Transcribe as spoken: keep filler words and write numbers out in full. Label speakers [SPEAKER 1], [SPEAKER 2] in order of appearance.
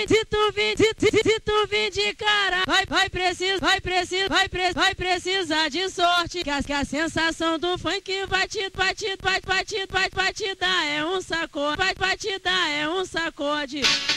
[SPEAKER 1] se tu vir, se, se, se tu vir de cara, vai, vai precisar, vai precisar, vai, pre, vai precisar de sorte. Que a, que a sensação do funk vai te, vai te, vai, vai te, vai, vai te dar é um sacode, vai, vai te dar é um sacode.